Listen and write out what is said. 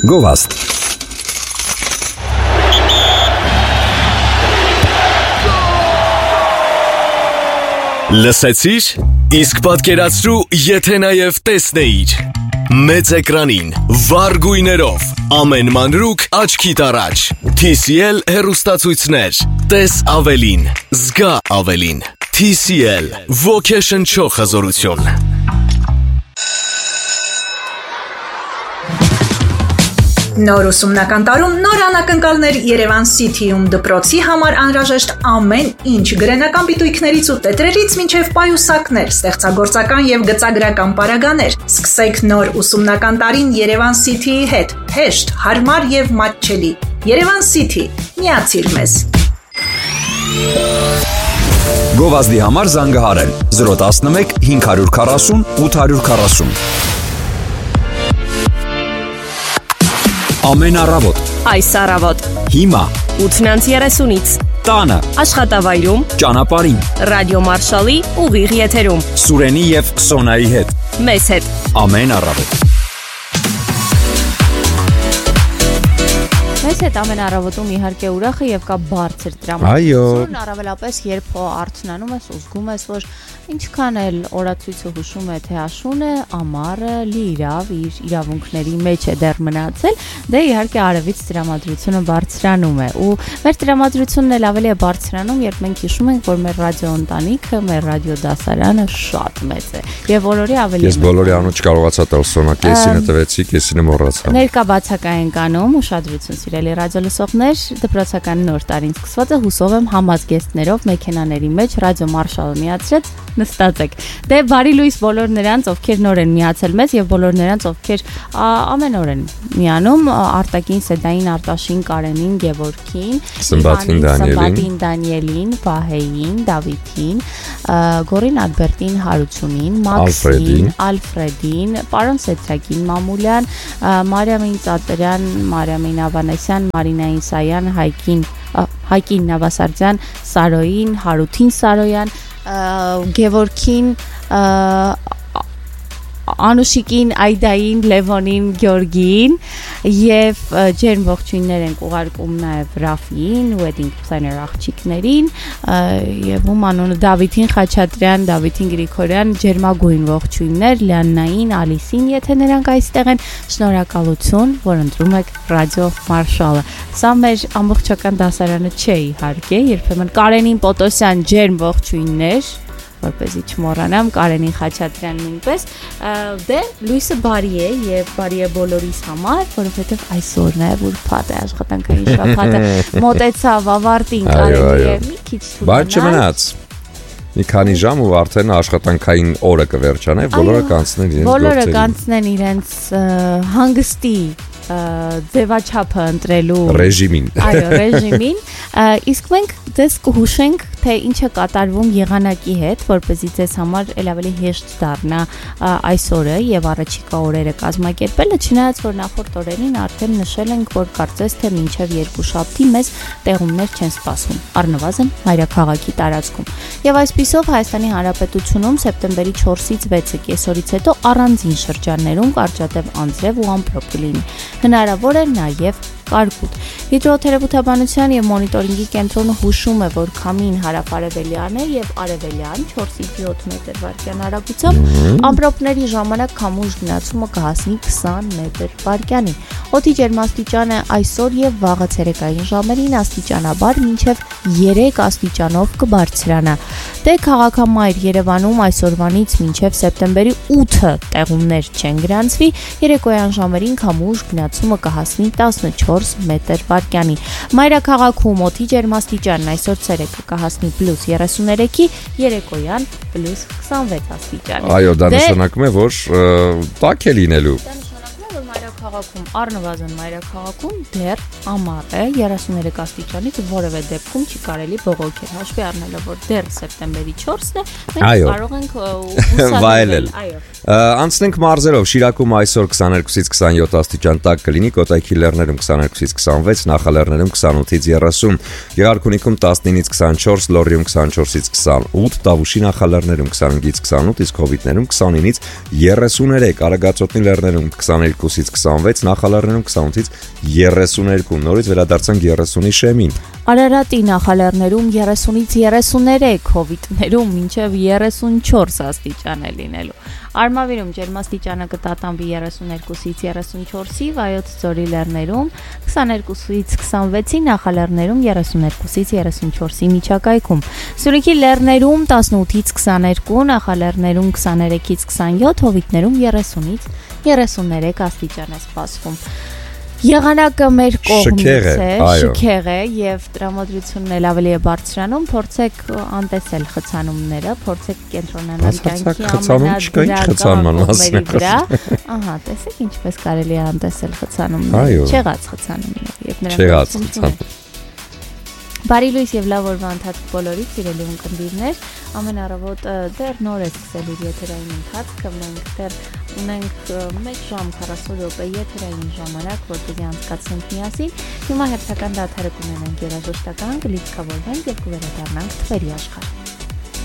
Գովաստ։ Լսեցի՞ր, իսկ պատկերացրու, եթե նաև տեսնեիր։ Մեծ էկրանին, վառ գույներով, ամեն մանրուք աչքիդ առաջ, TCL հեռուստացույցներ, տես ավելին, զգա ավելին, TCL, ոգեշնչող հզորություն։ Նոր ուսումնական տարում նոր անակնկալներ Երևան City-ում դպրոցի համար անհրաժեշտ ամեն ինչ գրենական պիտույքներից ու տետրերից մինչև պայուսակներ, ստեղծագործական եւ գծագրական պարագաներ։ Սկսեք նոր ուսումնական տարին Երևան City-ի հետ, հեշտ, հարմար եւ մատչելի։ Երևան City, միացիր մեզ։ Գովազդի համար զանգահարել 011 540 840։ Ամեն առավոտ, այս առավոտ, հիմա, 8:30-ից, տանը, աշխատավայրում, ճանապարհին, ռադիո Մարշալի ուղիղ եթերում, Սուրենի եւ Սոնայի հետ, մեզ հետ, ամեն առավոտ։ Մեզ հետ ամեն առավոտում իհարկե ուրախը եւ կա բարձր տրամադրություն, առավելապես երբ արթնանում ես ու զգում ես, որ ինչքան էլ օրացույցը հուշում է, թե աշուն է, ամառը լիիրավ իր իրավունքների մեջ է դեռ մնացել, դե իհարկե արևից տրամադրությունը բարձրանում է ու մեր տրամադրությունն էլ ավելի է բարձրանում, երբ մենք հիշում ենք, որ մեր ռադիո ընտանիքը, մեր ռադիո դասարանը շատ մեծ է եւ բոլորի ավելի Ես բոլորի անունը չկարողացա տալ Սոնա, կեսինը տվեցի, կեսինը մոռացա։ Ներկա բացակայեն կանում, ուշադրություն սիրելի ռադիո լսողներ, դպրոցական նոր տարին սկսված է, հուսով եմ համազգեստներով մեքենաների մեջ ռադիո Մարշալը միացրեց, նստածեք։ Դե բարի լույս բոլոր նրանց, ովքեր նոր են միացել մեզ եւ բոլոր նրանց, ովքեր ամեն օր են միանում, Արտակին, Սեդային, Արտաշին, Կարենին, Գևորգին, Սմբատին, Դանիելին, Վահեին, Դավիթին, Գորին Ալբերտին, Հարությունին, Մաքսին, Ալֆրեդին, պարոն Սեթրակին, Մամուլյան, Մարիամին Ծատրյան, Մարիամին Ավանեսյան, Մարինային Սայան, Հայկին Նավասարդյան, Սարոյին, Հարութին Սարոյան, Գևորգին, Անուշիկին, Այդային, Լևոնին, Գյորգին եւ ջերմ ողջույններ ենք ուղարկում նաեւ Ռաֆին, Wedding Planner աղջիկներին եւ ում անունը Դավիթին Խաչատրյան, Դավիթին Գրիգորյան, ջերմագույն ողջույններ Լիաննային, Ալիսին, եթե նրանք այստեղ են, շնորհակալություն, որ ընտրում եք ռադիո Մարշալը։ Սա մեր ամբողջական դասարանը չէ իհարկե, երբեմն Կարենին Պոտոսյան ջերմ ողջույններ որպեսզի չմոռանամ Կարենին Խաչատրյան նույնպես, դե լույսը բարի է եւ բարի է բոլորիս համար, որովհետեւ այսօրն է ուրբաթ է, աշխատանքային շաբաթը մոտեցավ ավարտին Կարենի եւ մի քիչ թույլ։ Բայց չմնաց։ Մի քանի ժամ ու արդեն աշխատանքային օրը կվերջանա եւ բոլորը կանցնեն իրենց գործերին։ Բոլորը կանցնեն իրենց հանգստի ձևաչափը ընտրելու ռեժիմին։ Այո, ռեժիմին, իսկ մենք դες կհուշենք, թե ինչ է կատարվում եղանակի հետ, որպեսզի ձեզ համար ել ավելի հեշտ դառնա այս օրը եւ առաջիկա օրերը կազմակերպելը, չնայած որ նախորդ օրերին արդեն նշել ենք, որ կարծես թե մինչեւ երկուշաբթի մեզ տեղումներ չեն սպասվում, առնվազն մայրաքաղաքի տարածքում։ Եվ այսպիսով Հայաստանի Հանրապետությունում սեպտեմբերի 4-ից 6-ը կեսօրից հետո առանձին շրջաններում կարճատև անձրև ու ամպրոպ կլինի։ Հնարավոր է նաև կարկուտ։ Հիդրոթերապևտաբանության եւ մոնիտորինգի կենտրոնը հուշում է, որ քամին հարավարևելյան է եւ արևելյան 4-ից 7 մետր վարկյան արագությամբ, ամպրոպների ժամանակ քամուշ գնացումը կհասնի 20 մետր վարկյանին։ Օդի ջերմաստիճանը այսօր եւ վաղը ցերեկային ժամերին աստիճանաբար մինչեւ 3 աստիճանով կբարձրանա։ Դե քաղաքամայր Երևանում այսօրվանից մինչև սեպտեմբերի 8-ը տեղումներ չեն գրանցվի, երեկոյան ժամերին քամուշ գնացումը կհասնի 14 մետր վարկյանի։ Մայրաքաղաքում օդի ջերմաստիճանն այսօր ցերեկը կհասնի +33-ի, երեկոյան +26 աստիճան։ Այո, դա նշանակում է, որ տաք է լինելու։ Մայրաքաղաքում, առնվազն մայրաքաղաքում դեռ ամառ է 33 աստիճանից որևէ դեպքում չի կարելի բողոքել։ Հաշվի առնելով, որ դեռ սեպտեմբերի 4-ն է, մենք կարող ենք վայելել։ Այո, Անցնենք մարզերով, Շիրակում այսօր 22-ից 27 աստիճան տաք կլինի, Կոտայքի լեռներում 22-ից 26, Նախալեռներում 28-ից 30, Գեղարքունիքում 19-ից 24, Լոռիում 24-ից 28, Տավուշի նախալեռներում 25-ից 28, իսկ Հովիտներում 29-ից 33, Արագածոտնի լեռներում 22-ից 26, Նախալեռներում 28-ից 32, նորից վերադարձանք 30-ի շեմին։ Արարատի նախալեռներում 30-ից 33, Հովիտներում մինչև 34 աստիճան է լինելու։ Արմավիրում ջերմաստիճանը կտատանվի 32-ից 34-ի, Վայոց ձորի լեռներում 22-ից 26-ի, Նախալեռներում 32-ից 34-ի միջակայքում։ Սյունիքի լեռներում 18-ից 22, Նախալեռներում 23-ից 27, Հովիտներում 30-ից 33 աստիճան է սպասվում։ Եղանակը մեր կողմից է, շքեղ է եւ տրամադրությունն էլ ավելի է բարձրանում, փորձեք անտեսել խցանումները, փորձեք կենտրոնանալ կյանքի ամենադրական կողմերի վրա։ Ահա, տեսեք ինչպես կարելի է անտեսել խցանումները, չեղած խցանումները եւ նրանց Բարի լույս եւ լավ օրվա ընթացք բոլորիդ, սիրելի ունկնդիրներ, ամեն առավոտ դեռ նոր է սկսել իր եթերային ընթացքը, մենք դեռ ունենք 1 ժամ 40 րոպե եթերային ժամանակ, որպեսզի անցկացնենք միասին։ Հիմա հերթական դադարը կունենանք երաժշտական, կլիցքավորվենք եւ կվերադառնանք թվերի աշխարհ։